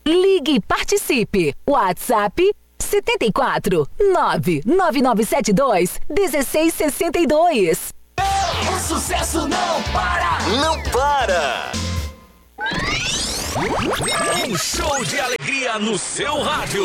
Ligue e participe. WhatsApp 74 99972 1662. O sucesso não para! Não para! Um show de alegria no seu rádio.